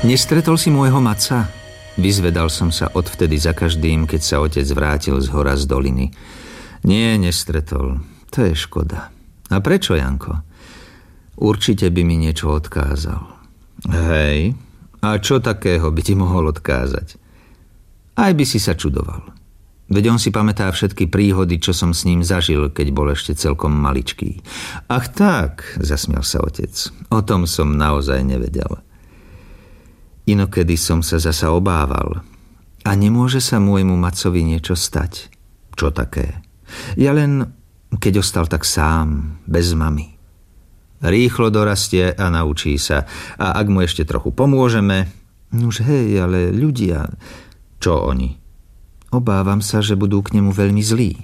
Nestretol si môjho maca? Vyzvedal som sa odvtedy za každým, keď sa otec vrátil z hora z doliny. Nie, nestretol. To je škoda. A prečo, Janko? Určite by mi niečo odkázal. Hej, a čo takého by ti mohol odkázať? Aj by si sa čudoval. Veď on si pamätá všetky príhody, čo som s ním zažil, keď bol ešte celkom maličký. Ach tak, zasmial sa otec. O tom som naozaj nevedel. Inokedy som sa zasa obával. A nemôže sa môjmu macovi niečo stať? Čo také? Ja len, keď ostal tak sám, bez mamy. Rýchlo dorastie a naučí sa. A ak mu ešte trochu pomôžeme... Už hej, ale ľudia... Čo oni? Obávam sa, že budú k nemu veľmi zlí.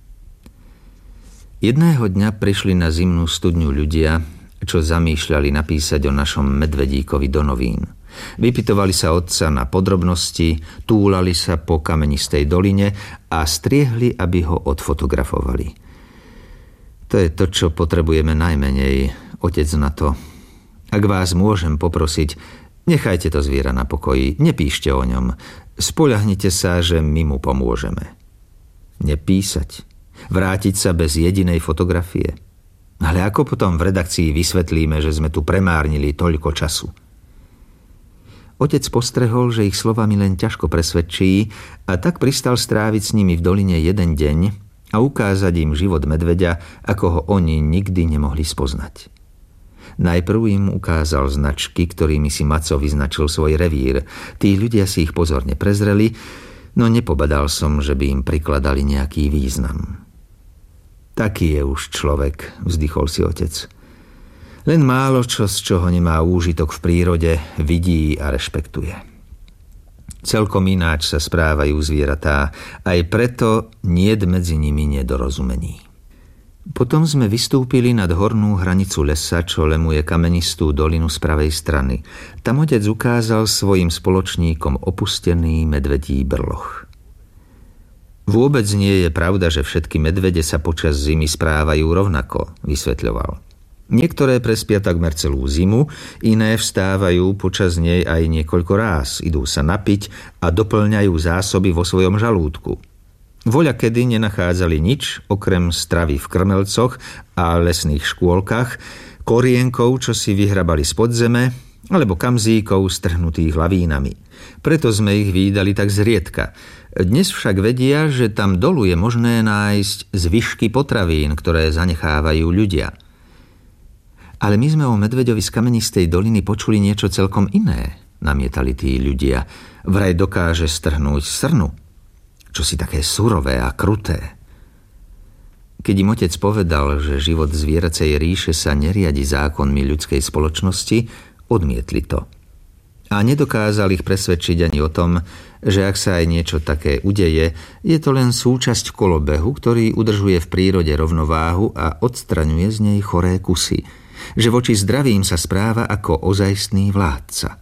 Jedného dňa prišli na zimnú studňu ľudia, čo zamýšľali napísať o našom medvedíkovi do novín. Vypytovali sa otca na podrobnosti, túlali sa po kamenistej doline a striehli, aby ho odfotografovali. To je to, čo potrebujeme najmenej, otec, na to. Ak vás môžem poprosiť, nechajte to zviera na pokoji, nepíšte o ňom. Spoľahnite sa, že my mu pomôžeme. Nepísať? Vrátiť sa bez jedinej fotografie? Ale ako potom v redakcii vysvetlíme, že sme tu premárnili toľko času? Otec postrehol, že ich slovami len ťažko presvedčí a tak pristal stráviť s nimi v doline jeden deň a ukázať im život medveďa, ako ho oni nikdy nemohli spoznať. Najprv im ukázal značky, ktorými si maco vyznačil svoj revír. Tí ľudia si ich pozorne prezreli, no nepobadal som, že by im prikladali nejaký význam. Taký je už človek, vzdychol si otec. Len málo čo, z čoho nemá úžitok v prírode, vidí a rešpektuje. Celkom ináč sa správajú zvieratá, aj preto niet medzi nimi nedorozumení. Potom sme vystúpili nad hornú hranicu lesa, čo lemuje kamenistú dolinu z pravej strany. Tam otec ukázal svojim spoločníkom opustený medvedí brloch. Vôbec nie je pravda, že všetky medvede sa počas zimy správajú rovnako, vysvetľoval. Niektoré prespia takmer celú zimu, iné vstávajú počas nej aj niekoľko ráz, idú sa napiť a doplňajú zásoby vo svojom žalúdku. Voľakedy nenachádzali nič, okrem stravy v krmelcoch a lesných škôlkach, korienkov, čo si vyhrabali z podzeme, alebo kamzíkov strhnutých lavínami. Preto sme ich vídali tak zriedka. Dnes však vedia, že tam dolu je možné nájsť zvyšky potravín, ktoré zanechávajú ľudia. Ale my sme o medveďovi z kamenistej doliny počuli niečo celkom iné, namietali tí ľudia. Vraj dokáže strhnúť srnu. Čosi také surové a kruté. Keď im otec povedal, že život zvieracej ríše sa neriadi zákonmi ľudskej spoločnosti, odmietli to. A nedokázal ich presvedčiť ani o tom, že ak sa aj niečo také udeje, je to len súčasť kolobehu, ktorý udržuje v prírode rovnováhu a odstraňuje z nej choré kusy. Že voči zdravým sa správa ako ozajstný vládca.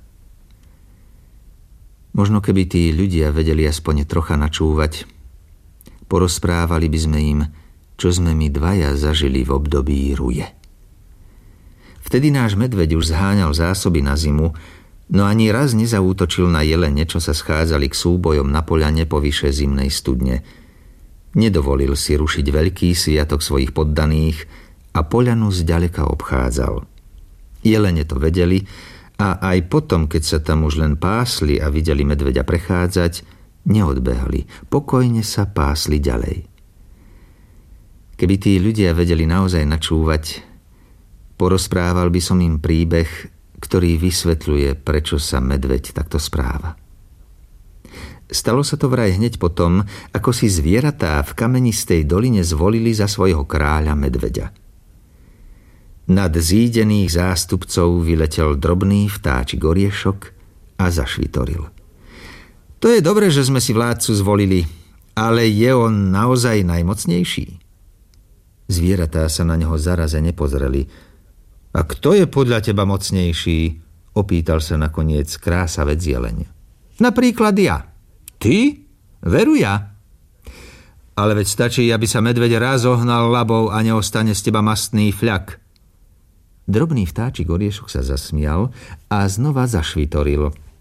Možno keby tí ľudia vedeli aspoň trocha načúvať, porozprávali by sme im, čo sme my dvaja zažili v období ruje. Vtedy náš medveď už zháňal zásoby na zimu, no ani raz nezaútočil na jelene, čo sa schádzali k súbojom na poľane povyše zimnej studne. Nedovolil si rušiť veľký sviatok svojich poddaných a poľanu zďaleka obchádzal. Jelene to vedeli a aj potom, keď sa tam už len pásli a videli medveďa prechádzať, neodbehli, pokojne sa pásli ďalej. Keby tí ľudia vedeli naozaj načúvať, porozprával by som im príbeh, ktorý vysvetľuje, prečo sa medveď takto správa. Stalo sa to vraj hneď potom, ako si zvieratá v kamenistej doline zvolili za svojho kráľa medveďa. Nad zídených zástupcov vyletel drobný vtáčik oriešok a zašvitoril. To je dobre, že sme si vládcu zvolili, ale je on naozaj najmocnejší? Zvieratá sa na neho zarazene pozreli. A kto je podľa teba mocnejší? Opýtal sa nakoniec krásavec jeleň. Napríklad ja. Ty? Veru ja. Ale veď stačí, aby sa medveď raz ohnal labou a neostane z teba mastný fľak. Drobný vtáčik oriešok sa zasmial a znova zašvitoril.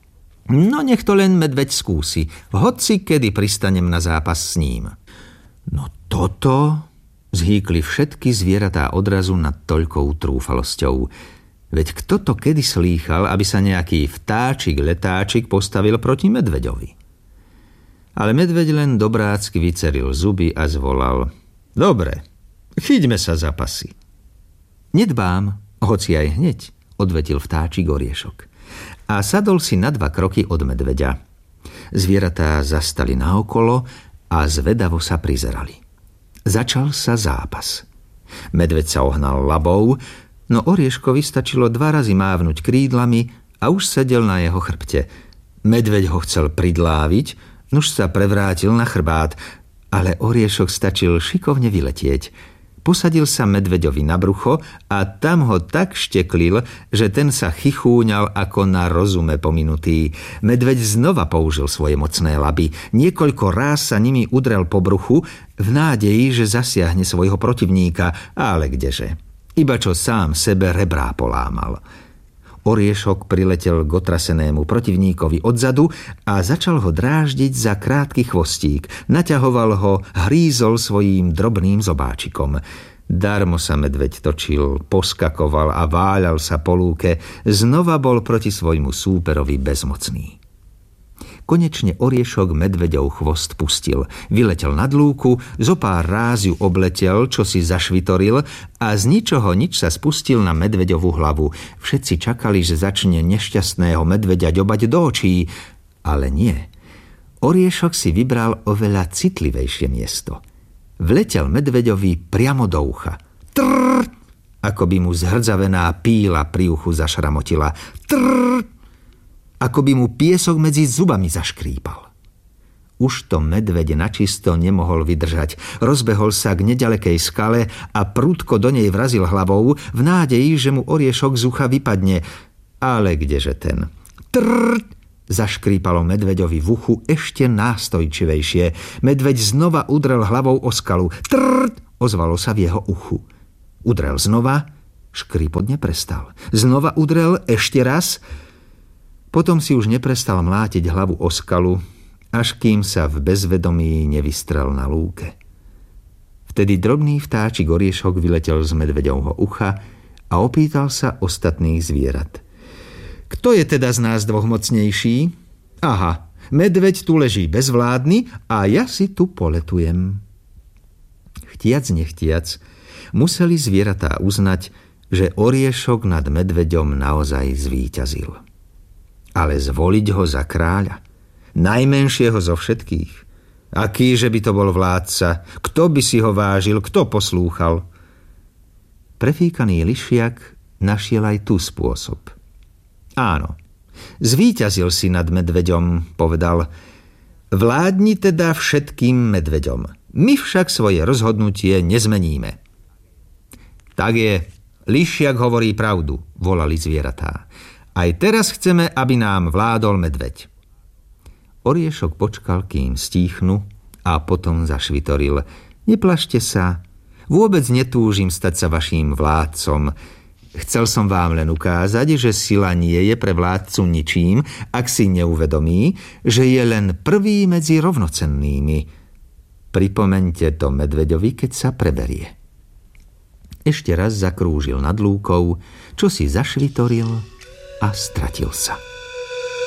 No nech to len medveď skúsi, hoci kedy pristanem na zápas s ním. No toto, zhýkli všetky zvieratá odrazu nad toľkou trúfalosťou. Veď kto to kedy slýchal, aby sa nejaký vtáčik-letáčik postavil proti medveďovi? Ale medveď len dobrácky vyceril zuby a zvolal: Dobre, chyťme sa za pasy. Nedbám, hoci aj hneď, odvetil vtáčik Oriešok. A sadol si na 2 kroky od medveďa. Zvieratá zastali naokolo a zvedavo sa prizerali. Začal sa zápas. Medveď sa ohnal labou, no Orieškovi stačilo 2 razy mávnuť krídlami a už sedel na jeho chrbte. Medveď ho chcel pridláviť, nuž sa prevrátil na chrbát, ale Oriešok stačil šikovne vyletieť. Posadil sa medveďovi na brucho a tam ho tak šteklil, že ten sa chichúňal ako na rozume pominutý. Medveď znova použil svoje mocné laby. Niekoľko ráz sa nimi udrel po bruchu v nádeji, že zasiahne svojho protivníka, ale kdeže. Iba čo sám sebe rebrá polámal. Oriešok priletel k otrasenému protivníkovi odzadu a začal ho dráždiť za krátky chvostík. Naťahoval ho, hrízol svojím drobným zobáčikom. Darmo sa medveď točil, poskakoval a váľal sa po lúke. Znova bol proti svojmu súperovi bezmocný. Konečne Oriešok medveďov chvost pustil. Vyletel nad lúku, zopár ráz ju obletel, čo si zašvitoril a z ničoho nič sa spustil na medveďovú hlavu. Všetci čakali, že začne nešťastného medveďa ďobať do očí, ale nie. Oriešok si vybral oveľa citlivejšie miesto. Vletel medveďovi priamo do ucha. Trrr! Ako by mu zhrdzavená píla pri uchu zašramotila. Trrr! Ako by mu piesok medzi zubami zaškrípal. Už to medveď načisto nemohol vydržať. Rozbehol sa k nedalekej skale a prudko do nej vrazil hlavou v nádeji, že mu Oriešok z ucha vypadne. Ale kdeže ten? Trrr! Zaškrípalo medveďovi v uchu ešte nástojčivejšie. Medveď znova udrel hlavou o skalu. Trrr! Ozvalo sa v jeho uchu. Udrel znova, škrípot neprestal. Znova udrel ešte raz. Potom si už neprestal mlátiť hlavu o skalu, až kým sa v bezvedomí nevystrel na lúke. Vtedy drobný vtáčik Oriešok vyletel z medveďovho ucha a opýtal sa ostatných zvierat. Kto je teda z nás 2 mocnejší? Aha, medveď tu leží bezvládny a ja si tu poletujem. Chtiac nechtiac, museli zvieratá uznať, že Oriešok nad medveďom naozaj zvíťazil. Ale zvoliť ho za kráľa, najmenšieho zo všetkých. Akýže by to bol vládca? Kto by si ho vážil? Kto poslúchal? Prefíkaný lišiak našiel aj tu spôsob. Áno, zvíťazil si nad medveďom, povedal. Vládni teda všetkým medveďom. My však svoje rozhodnutie nezmeníme. Tak je, lišiak hovorí pravdu, volali zvieratá. Aj teraz chceme, aby nám vládol medveď. Oriešok počkal, kým stíchnu a potom zašvitoril. Neplašte sa, vôbec netúžim stať sa vaším vládcom. Chcel som vám len ukázať, že sila nie je pre vládcu ničím, ak si neuvedomí, že je len prvý medzi rovnocennými. Pripomeňte to medveďovi, keď sa preberie. Ešte raz zakrúžil nad lúkou, čo si zašvitoril a stratil sa.